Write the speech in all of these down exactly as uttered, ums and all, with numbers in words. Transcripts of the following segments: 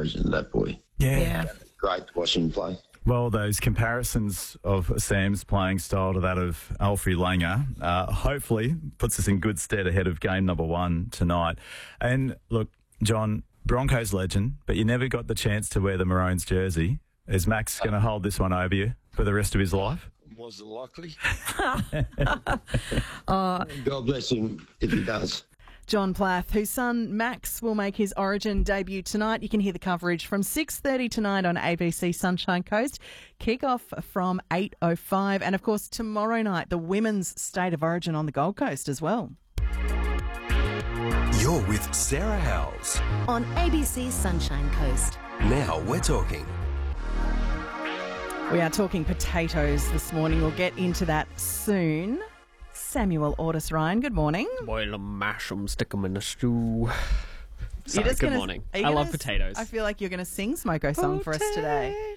version of that boy. Yeah. Yeah. Great to watch him play. Well, those comparisons of Sam's playing style to that of Alfie Langer uh, hopefully puts us in good stead ahead of game number one tonight. And look, John, Broncos legend, but you never got the chance to wear the Maroons jersey. Is Max going to hold this one over you for the rest of his life? Was it likely? uh, God bless him if he does. John Plath, whose son Max will make his Origin debut tonight. You can hear the coverage from six thirty tonight on A B C Sunshine Coast. Kick-off from eight oh five. And, of course, tomorrow night, the Women's State of Origin on the Gold Coast as well. You're with Sarah Howells on A B C Sunshine Coast. Now we're talking. We are talking potatoes this morning. We'll get into that soon. Samuel Ortis Ryan, good morning. Boil 'em, mash 'em, stick 'em in a stew. Sorry, good gonna, morning. I love potatoes. I feel like you're going to sing Smoko song for us today.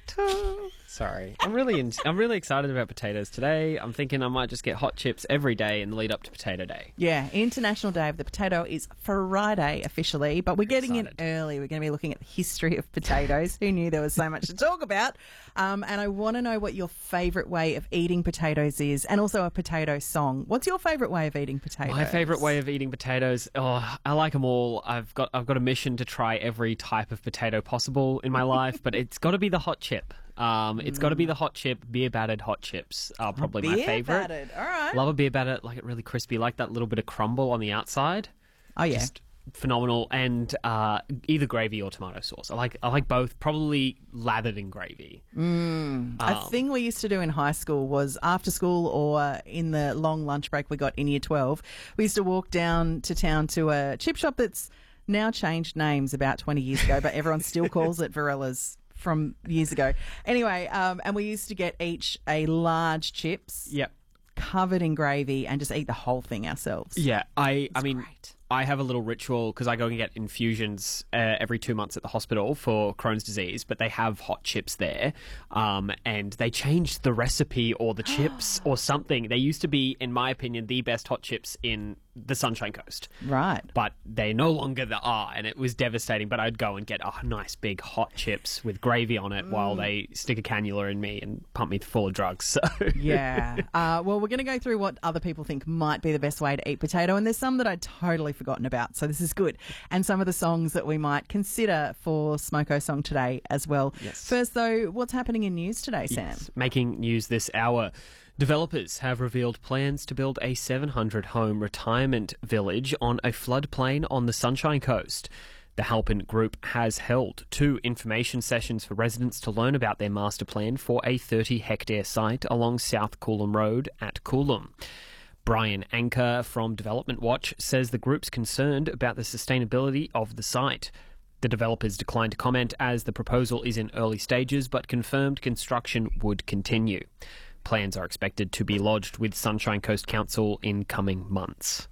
Sorry. I'm really in, I'm really excited about potatoes today. I'm thinking I might just get hot chips every day in the lead up to Potato Day. Yeah, International Day of the Potato is Friday officially, but we're getting Excited. in early. We're going to be looking at the history of potatoes. Who knew there was so much to talk about? Um, and I want to know what your favourite way of eating potatoes is, and also a potato song. What's your favourite way of eating potatoes? My favourite way of eating potatoes, oh, I like them all. I've got I've got a mission to try every type of potato possible in my life, but it's got to be the hot chip. Um, it's got to be the hot chip, beer battered hot chips are probably beer my favourite. battered, all right. Love a beer battered, like it really crispy, like that little bit of crumble on the outside. Oh yeah. Just phenomenal, and uh, either gravy or tomato sauce. I like I like both. Probably lathered in gravy. Mm. A Um, thing we used to do in high school was after school or in the long lunch break we got in year twelve, we used to walk down to town to a chip shop that's now changed names about twenty years ago, but everyone still calls it Varella's from years ago. Anyway, um, and we used to get each a large chips Yep. covered in gravy and just eat the whole thing ourselves. Yeah, I I mean, great. I have a little ritual because I go and get infusions uh, every two months at the hospital for Crohn's disease, but they have hot chips there, um, and they changed the recipe or the chips or something. They used to be, in my opinion, the best hot chips in the Sunshine Coast. Right. But they no longer are, and it was devastating. But I'd go and get a nice big hot chips with gravy on it while they stick a cannula in me and pump me full of drugs. So Yeah. Uh, well, we're going to go through what other people think might be the best way to eat potato, and there's some that I'd totally forgotten about, so this is good. And some of the songs that we might consider for Smoko Song today as well. Yes. First, though, what's happening in news today, Sam? Yes. Making news this hour. Developers have revealed plans to build a seven hundred home retirement village on a floodplain on the Sunshine Coast. The Halpin Group has held two information sessions for residents to learn about their master plan for a thirty hectare site along South Coolum Road at Coolum. Brian Anker from Development Watch says the group's concerned about the sustainability of the site. The developers declined to comment as the proposal is in early stages, but confirmed construction would continue. Plans are expected to be lodged with Sunshine Coast Council in coming months.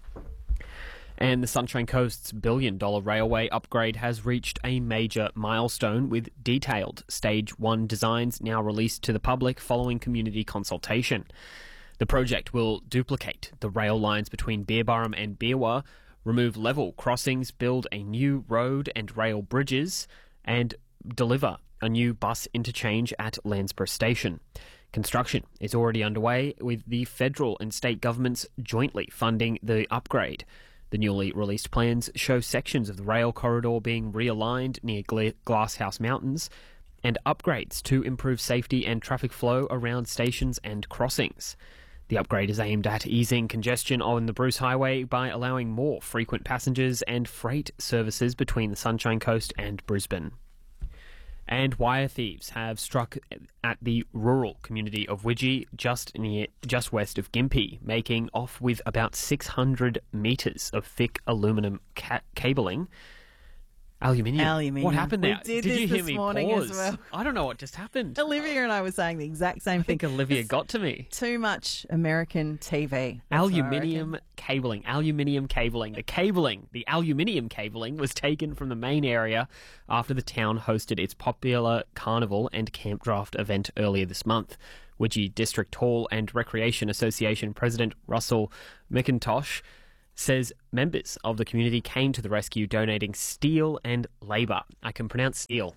And the Sunshine Coast's billion-dollar railway upgrade has reached a major milestone with detailed Stage one designs now released to the public following community consultation. The project will duplicate the rail lines between Beerburrum and Beerwah, remove level crossings, build a new road and rail bridges, and deliver a new bus interchange at Landsborough Station. Construction is already underway, with the federal and state governments jointly funding the upgrade. The newly released plans show sections of the rail corridor being realigned near Gla- Glasshouse Mountains and upgrades to improve safety and traffic flow around stations and crossings. The upgrade is aimed at easing congestion on the Bruce Highway by allowing more frequent passengers and freight services between the Sunshine Coast and Brisbane. And wire thieves have struck at the rural community of Widgie, just near, just west of Gympie, making off with about six hundred metres of thick aluminium ca- cabling. Aluminium. Aluminium. What happened We there? did you this hear this me morning pause? as well. I don't know what just happened. Olivia and I were saying the exact same I thing. think Olivia It's got to me. too much American T V. That's what I Aluminium reckon. cabling. Aluminium cabling. The cabling, the aluminium cabling was taken from the main area after the town hosted its popular carnival and camp draft event earlier this month. Widgie District Hall and Recreation Association President Russell McIntosh says members of the community came to the rescue donating steel and labour. I can pronounce steel.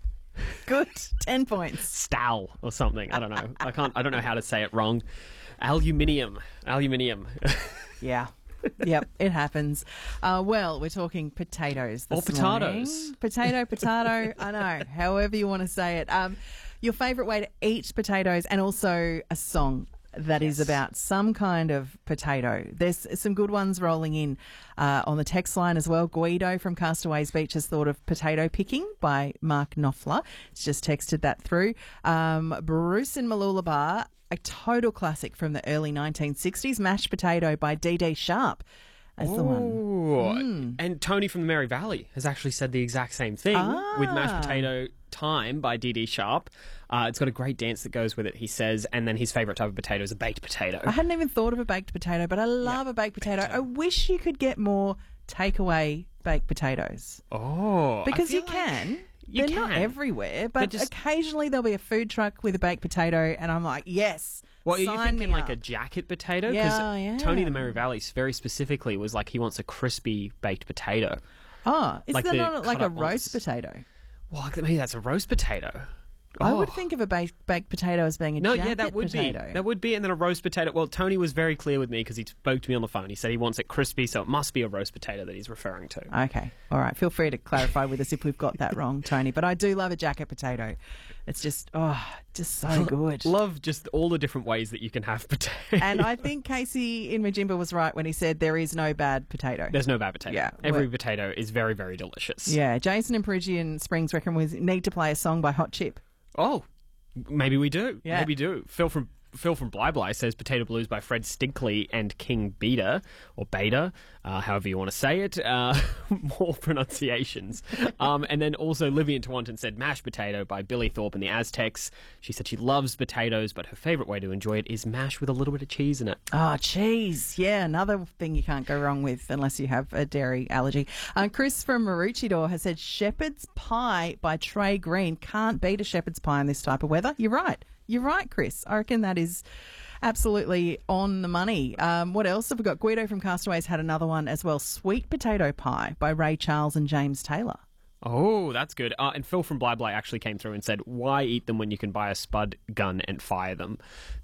Good. Ten points. Stal or something. I don't know. I can't. I don't know how to say it wrong. Aluminium. Aluminium. Yeah. Yep, it happens. Uh, well, we're talking potatoes this Or potatoes. morning. Potato, potato, I know, however you want to say it. Um, your favourite way to eat potatoes, and also a song that is about some kind of potato. There's some good ones rolling in uh, on the text line as well. Guido from Castaways Beach has thought of Potato Picking by Mark Knopfler. He's just texted that through. Um, Bruce in Mooloolaba, a total classic from the early nineteen sixties, Mashed Potato by Dee Dee Sharp. That's the one. Ooh. And Tony from the Mary Valley has actually said the exact same thing with Mashed Ah. Potato Time by Dee Dee Sharp. Uh, it's got a great dance that goes with it, he says, and then his favourite type of potato is a baked potato. I hadn't even thought of a baked potato, but I love a baked potato. I wish you could get more takeaway baked potatoes. Oh. I Because feel you like can. you They're not can. everywhere, but just- occasionally there'll be a food truck with a baked potato, and I'm like, yes, Well, are you sign thinking me like up. a jacket potato? Yeah, yeah. Tony the Mary Valley very specifically was like he wants a crispy baked potato. Oh, is like there the not like a cut-up roast ones. potato? Well, maybe that's a roast potato. I would Oh. think of a baked, baked potato as being a No, jacket yeah, that would potato. be. That would be, and then a roast potato. Well, Tony was very clear with me because he spoke to me on the phone. He said he wants it crispy, so it must be a roast potato that he's referring to. Okay, all right. Feel free to clarify with us if we've got that wrong, Tony. But I do love a jacket potato. It's just, oh, just so good. Love just all the different ways that you can have potato. And I think Casey in Majimba was right when he said there is no bad potato. There's no bad potato. Yeah, Every well- potato is very, very delicious. Yeah, Jason in Perugian Springs reckon we need to play a song by Hot Chip. Oh, maybe we do. Yeah. Maybe we do. Phil from Phil from Bly Bly says Potato Blues by Fred Stinkley and King Beta, or Beta, uh, however you want to say it. Uh, more pronunciations. Um, and then also Livy in Tawantin said Mashed Potato by Billy Thorpe and the Aztecs. She said she loves potatoes, but her favourite way to enjoy it is mash with a little bit of cheese in it. Oh, cheese. Yeah, another thing you can't go wrong with unless you have a dairy allergy. Uh, Chris from Maroochydore has said Shepherd's Pie by Trey Green. Can't beat a shepherd's pie in this type of weather. You're right. You're right, Chris. I reckon that is absolutely on the money. Um, what else have we got? Guido from Castaways had another one as well. Sweet Potato Pie by Ray Charles and James Taylor. Oh, that's good. Uh, and Phil from Bly Bly actually came through and said, why eat them when you can buy a spud gun and fire them?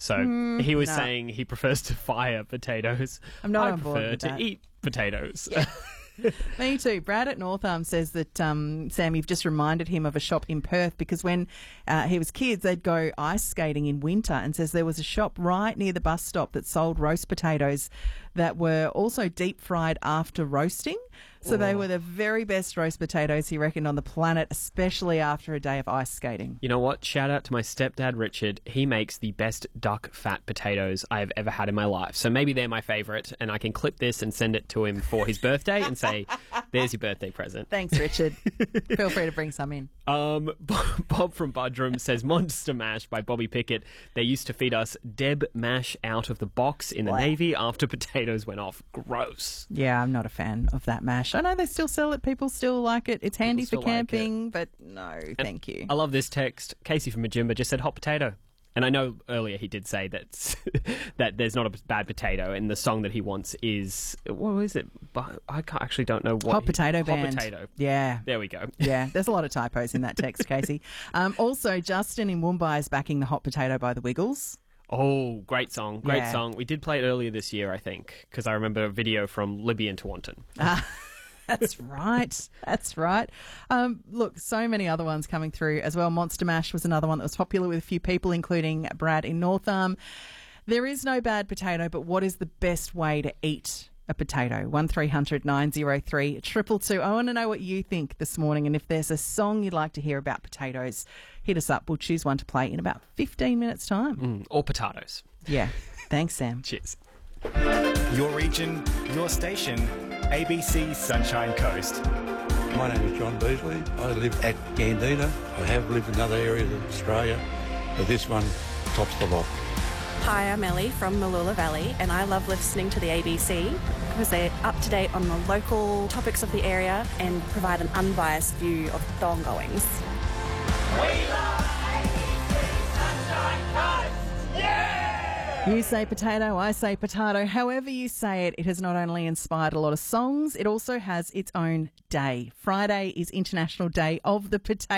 So he was nah. saying he prefers to fire potatoes. I'm not I on board prefer with to that. eat potatoes. Me too. Brad at Northam says that, um, Sam, you've just reminded him of a shop in Perth because when uh, he was kids, they'd go ice skating in winter, and says there was a shop right near the bus stop that sold roast potatoes that were also deep fried after roasting. So they were the very best roast potatoes, he reckoned, on the planet, especially after a day of ice skating. You know what? Shout out to my stepdad, Richard. He makes the best duck fat potatoes I have ever had in my life. So maybe they're my favourite, and I can clip this and send it to him for his birthday and say, there's your birthday present. Thanks, Richard. Feel free to bring some in. Um, Bob from Budrum says Monster Mash by Bobby Pickett. They used to feed us Deb Mash out of the box in the Wow. Navy after potatoes went off. Gross. Yeah, I'm not a fan of that mash. I know they still sell it. People still like it. It's handy for still like it. camping, but no, thank you. I love this text. Casey from Majimba just said hot potato. And I know earlier he did say that that there's not a bad potato, and the song that he wants is, what is it? But I can't, actually don't know what. Hot Potato Hot Band. Potato. Yeah. There we go. Yeah, there's a lot of typos in that text, Casey. Um, also, Justin in Woombai is backing the Hot Potato by the Wiggles. Oh, great song. Great Yeah. song. We did play it earlier this year, I think, because I remember a video from Libby and Tawantin. That's right. That's right. Um, look, so many other ones coming through as well. Monster Mash was another one that was popular with a few people, including Brad in Northam. There is no bad potato, but what is the best way to eat a potato? one three hundred nine oh three triple two. I want to know what you think this morning, and if there's a song you'd like to hear about potatoes, hit us up. We'll choose one to play in about fifteen minutes' time. Mm, or potatoes. Yeah. Thanks, Sam. Cheers. Your region, your station, A B C Sunshine Coast. My name is John Beasley. I live at Gandina. I have lived in other areas of Australia, but this one tops the lot. Hi, I'm Ellie from Mooloola Valley, and I love listening to the A B C because they're up to date on the local topics of the area and provide an unbiased view of the ongoings. You say potato, I say potato. However you say it, it has not only inspired a lot of songs, it also has its own day. Friday is International Day of the Potato.